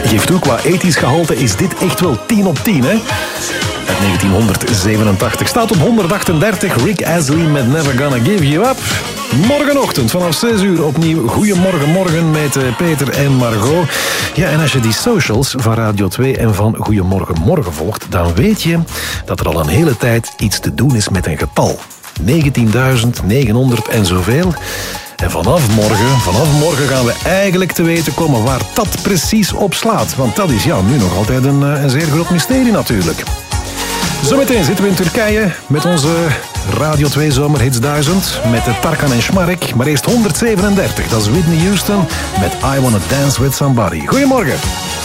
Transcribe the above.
Geef toe, qua ethisch gehalte is dit echt wel 10 op 10, hè? Uit 1987 staat op 138 Rick Astley met Never Gonna Give You Up. Morgenochtend vanaf 6 uur opnieuw Goedemorgen Morgen met Peter en Margot. Ja, en als je die socials van Radio 2 en van Goedemorgen Morgen volgt, dan weet je dat er al een hele tijd iets te doen is met een getal. 19.900 en zoveel. En vanaf morgen gaan we eigenlijk te weten komen waar dat precies op slaat. Want dat is nu nog altijd een zeer groot mysterie natuurlijk. Zometeen zitten we in Turkije met onze Radio 2 Zomerhits 1000 met Tarkan en Schmarek. Maar eerst 137, dat is Whitney Houston met I Wanna Dance With Somebody. Goedemorgen.